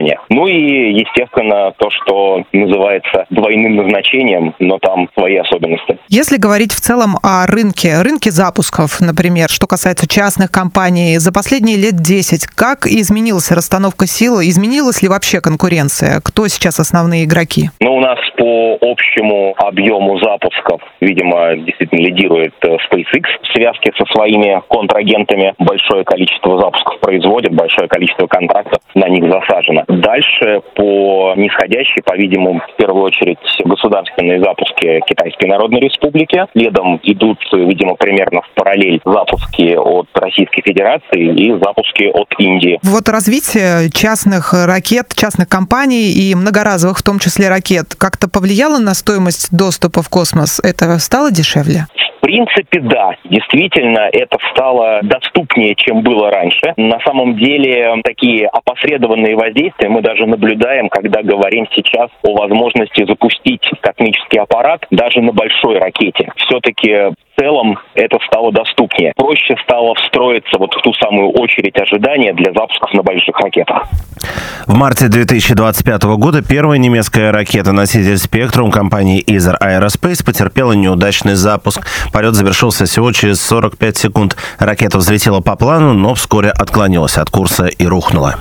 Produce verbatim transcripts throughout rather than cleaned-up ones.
стране. Ну и, естественно, то, что называется двойным назначением, но там свои особенности. Если говорить в целом о рынке, рынке запусков, например, что касается частных компаний, за последние лет десять, как изменилась расстановка сил, изменилась ли вообще конкуренция? Кто сейчас основные игроки? Ну, у нас по общему объему запусков, видимо, действительно лидирует SpaceX. В связке со своими контрагентами большое количество запусков производит, большое количество контрактов на них засажено. Дальше по нисходящей, по-видимому, в первую очередь государственные запуски Китайской Народной Республики. Следом идут, видимо, примерно в параллель запуски от Российской Федерации и запуски от Индии. Вот развитие частных ракет, частных компаний и многоразовых, в том числе ракет, как-то повлияло на стоимость доступа в космос? Это стало дешевле? В принципе, да. Действительно, это стало доступнее, чем было раньше. На самом деле, такие опосредованные воздействия мы даже наблюдаем, когда говорим сейчас о возможности запустить космический аппарат даже на большой ракете. Все-таки в целом это стало доступнее. Проще стало встроиться вот в ту самую очередь ожидания для запусков на больших ракетах. В марте две тысячи двадцать пятого года первая немецкая ракета-носитель «Спектрум» компании Isar Aerospace потерпела неудачный запуск. Полет завершился всего через сорок пять секунд. Ракета взлетела по плану, но вскоре отклонилась от курса и рухнула.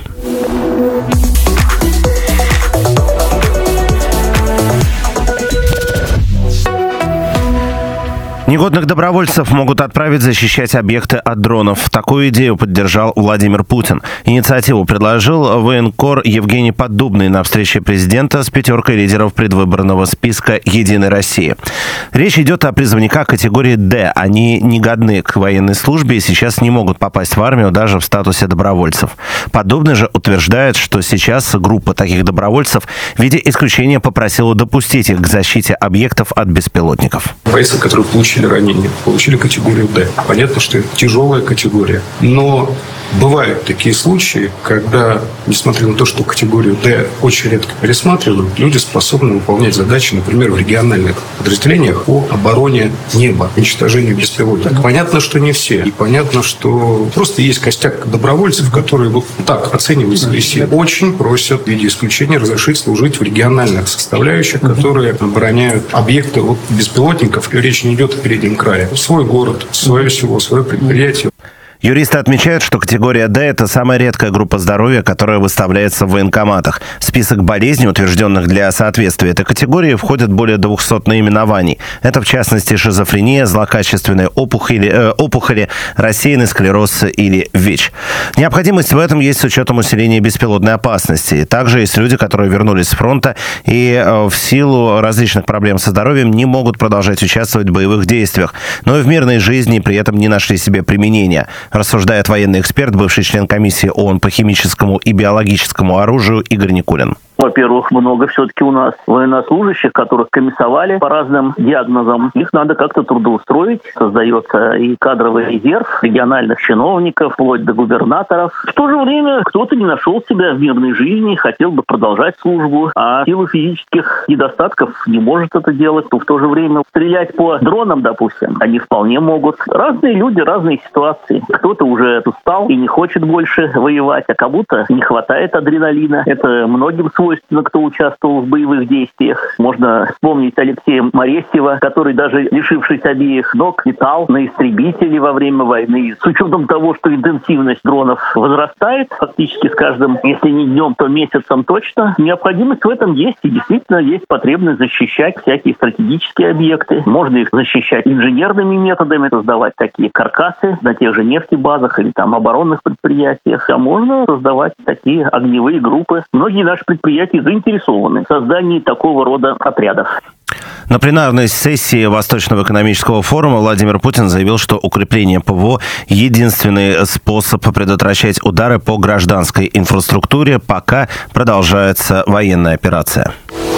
Негодных добровольцев могут отправить защищать объекты от дронов. Такую идею поддержал Владимир Путин. Инициативу предложил военкор Евгений Поддубный на встрече президента с пятеркой лидеров предвыборного списка «Единой России». Речь идет о призывниках категории «Д». Они не годны к военной службе и сейчас не могут попасть в армию даже в статусе добровольцев. Поддубный же утверждает, что сейчас группа таких добровольцев в виде исключения попросила допустить их к защите объектов от беспилотников. Бойцы, которые получили ранения, получили категорию «Д». Понятно, что это тяжелая категория. Но бывают такие случаи, когда, несмотря на то, что категорию «Д» очень редко пересматривают, люди способны выполнять задачи, например, в региональных подразделениях по обороне неба, уничтожению беспилотников. Понятно, что не все. И понятно, что просто есть костяк добровольцев, которые вот так оценивают свои силы. Очень просят в виде исключения разрешить служить в региональных составляющих, которые обороняют объекты от беспилотников. И речь не идет о переднем крае. Свой город, свое село, свое предприятие. Юристы отмечают, что категория «Д» – это самая редкая группа здоровья, которая выставляется в военкоматах. В список болезней, утвержденных для соответствия этой категории, входят более двухсот наименований. Это, в частности, шизофрения, злокачественные опухоли, э, опухоли, рассеянный склероз или ВИЧ. Необходимость в этом есть с учетом усиления беспилотной опасности. Также есть люди, которые вернулись с фронта и э, в силу различных проблем со здоровьем не могут продолжать участвовать в боевых действиях, но и в мирной жизни при этом не нашли себе применения. Рассуждает военный эксперт, бывший член комиссии ООН по химическому и биологическому оружию Игорь Никулин. Во-первых, много все-таки у нас военнослужащих, которых комиссовали по разным диагнозам. Их надо как-то трудоустроить. Создается и кадровый резерв региональных чиновников, вплоть до губернаторов. В то же время кто-то не нашел себя в мирной жизни, хотел бы продолжать службу, а в силу физических недостатков не может это делать. Но в то же время стрелять по дронам, допустим, они вполне могут. Разные люди, разные ситуации. Кто-то уже устал и не хочет больше воевать, а кому-то не хватает адреналина. Это многим свойственно. Кто участвовал в боевых действиях. Можно вспомнить Алексея Моресьева, который, даже лишившись обеих ног, летал на истребителе во время войны. С учетом того, что интенсивность дронов возрастает фактически с каждым, если не днем, то месяцем точно, необходимость в этом есть. И действительно есть потребность защищать всякие стратегические объекты. Можно их защищать инженерными методами, создавать такие каркасы на тех же нефтебазах или там оборонных предприятиях. А можно создавать такие огневые группы. Многие наши предприятия заинтересованы в создании такого рода отрядов. На пленарной сессии Восточного экономического форума Владимир Путин заявил, что укрепление ПВО – единственный способ предотвращать удары по гражданской инфраструктуре, пока продолжается военная операция.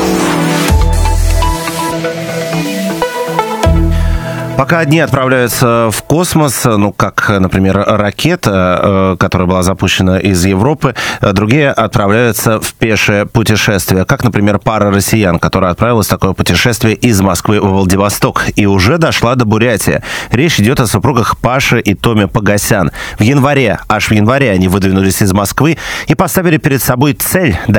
Пока одни отправляются в космос, ну, как, например, ракета, которая была запущена из Европы, другие отправляются в пешее путешествие, как, например, пара россиян, которая отправилась в такое путешествие из Москвы в Владивосток и уже дошла до Бурятии. Речь идет о супругах Паши и Томе Погосян. В январе, аж в январе они выдвинулись из Москвы и поставили перед собой цель